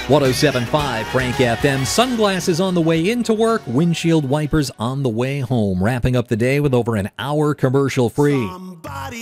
107.5 Frank FM. Sunglasses on the way into work, windshield wipers on the way home. Wrapping up the day with over an hour commercial free.